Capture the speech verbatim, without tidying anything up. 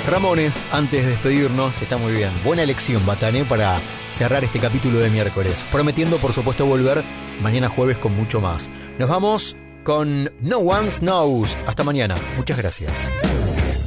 Ramones, antes de despedirnos, está muy bien. Buena elección, Batané, para cerrar este capítulo de miércoles. Prometiendo, por supuesto, volver mañana jueves con mucho más. Nos vamos con No One Knows. Hasta mañana. Muchas gracias.